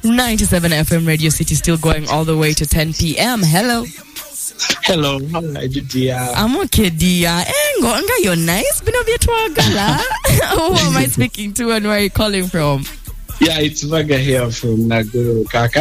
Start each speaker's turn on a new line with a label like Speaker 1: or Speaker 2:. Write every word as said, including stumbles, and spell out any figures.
Speaker 1: ninety-seven F M Radio City, still going all the way to ten p.m. Hello.
Speaker 2: Hello, how are you, dear?
Speaker 1: I'm okay, dear. Engo, anga, you're nice. Binobietuagala. Who am I speaking to and where are you calling from?
Speaker 2: Yeah, it's Vaga here from Naguru, Kaka.